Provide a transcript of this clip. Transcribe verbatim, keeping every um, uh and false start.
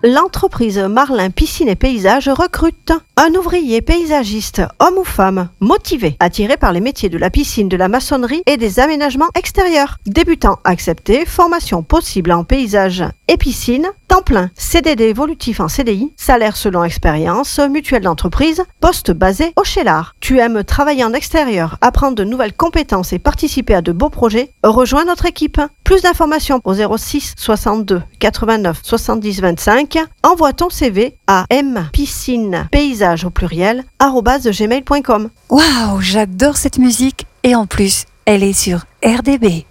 L'entreprise Marlin Piscine et Paysage recrute un ouvrier paysagiste, homme ou femme, motivé, attiré par les métiers de la piscine, de la maçonnerie et des aménagements extérieurs. Débutant accepté, formation possible en paysage et piscine, temps plein, C D D évolutif en C D I, salaire selon expérience, mutuelle d'entreprise, poste basé au Chélar. Tu aimes travailler en extérieur, apprendre de nouvelles compétences et participer à de beaux projets? Rejoins notre équipe. Plus d'informations au zéro six soixante-deux quatre-vingt-neuf soixante-dix vingt-cinq. Envoie ton C V à mpiscinepaysage au pluriel arobase gmail point com. Waouh, j'adore cette musique et en plus, elle est sur R D B.